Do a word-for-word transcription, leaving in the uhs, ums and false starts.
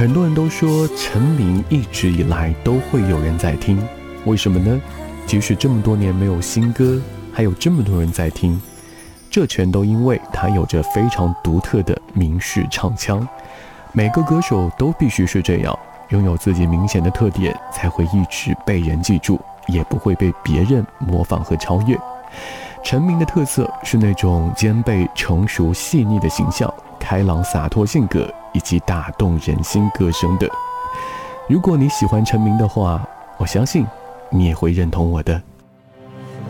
很多人都说陈明一直以来都会有人在听，为什么呢？即使这么多年没有新歌，还有这么多人在听，这全都因为他有着非常独特的民视唱腔。每个歌手都必须是这样，拥有自己明显的特点，才会一直被人记住，也不会被别人模仿和超越。陈明的特色是那种兼备成熟细腻的形象、开朗洒脱性格以及打动人心歌声的。如果你喜欢陈明的话，我相信你也会认同我的。